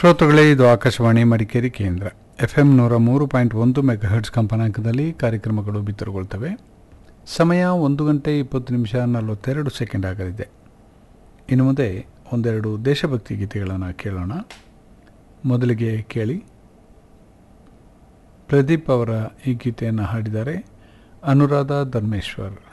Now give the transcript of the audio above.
ಶ್ರೋತೃಗಳೇ, ಇದು ಆಕಾಶವಾಣಿ ಮಡಿಕೇರಿ ಕೇಂದ್ರ. FM 103.1 ಮೆಗಾಹರ್ಟ್ಸ್ ಕಂಪನಾಂಕದಲ್ಲಿ ಕಾರ್ಯಕ್ರಮಗಳು ಬಿತ್ತರಗೊಳ್ತವೆ. ಸಮಯ 1 ಗಂಟೆ 20 ನಿಮಿಷ 42 ಸೆಕೆಂಡ್ ಆಗಲಿದೆ. ಇನ್ನು ಮುಂದೆ ಒಂದೆರಡು ದೇಶಭಕ್ತಿ ಗೀತೆಗಳನ್ನು ಕೇಳೋಣ. ಮೊದಲಿಗೆ ಕೇಳಿ, ಪ್ರದೀಪ್ ಅವರ ಈ ಗೀತೆಯನ್ನು ಹಾಡಿದ್ದಾರೆ ಅನುರಾಧ ಧರ್ಮೇಶ್ವರ್.